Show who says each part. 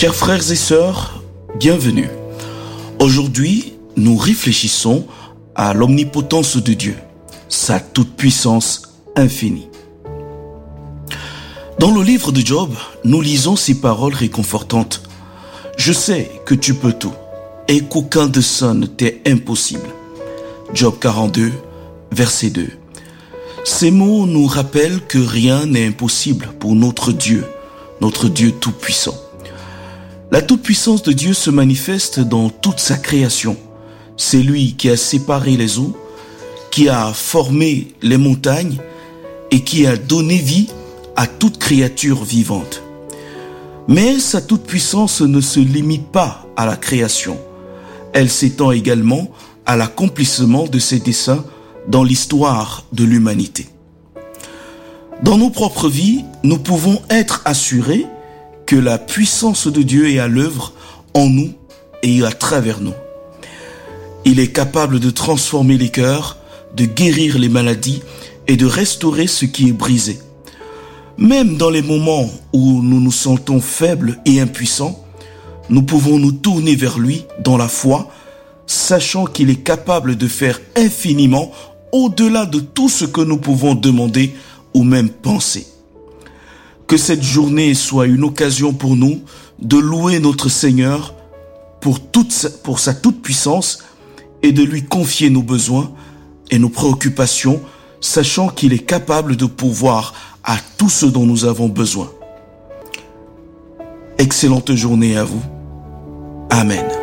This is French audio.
Speaker 1: Chers frères et sœurs, bienvenue. Aujourd'hui, nous réfléchissons à l'omnipotence de Dieu, sa toute-puissance infinie. Dans le livre de Job, nous lisons ces paroles réconfortantes. « Je sais que tu peux tout et qu'aucun dessein ne t'est impossible. » Job 42, verset 2. Ces mots nous rappellent que rien n'est impossible pour notre Dieu tout-puissant. La toute-puissance de Dieu se manifeste dans toute sa création. C'est lui qui a séparé les eaux, qui a formé les montagnes et qui a donné vie à toute créature vivante. Mais sa toute-puissance ne se limite pas à la création. Elle s'étend également à l'accomplissement de ses desseins dans l'histoire de l'humanité. Dans nos propres vies, nous pouvons être assurés que la puissance de Dieu est à l'œuvre en nous et à travers nous. Il est capable de transformer les cœurs, de guérir les maladies et de restaurer ce qui est brisé. Même dans les moments où nous nous sentons faibles et impuissants, nous pouvons nous tourner vers lui dans la foi, sachant qu'il est capable de faire infiniment au-delà de tout ce que nous pouvons demander ou même penser. Que cette journée soit une occasion pour nous de louer notre Seigneur pour sa toute-puissance et de lui confier nos besoins et nos préoccupations, sachant qu'il est capable de pourvoir à tout ce dont nous avons besoin. Excellente journée à vous. Amen.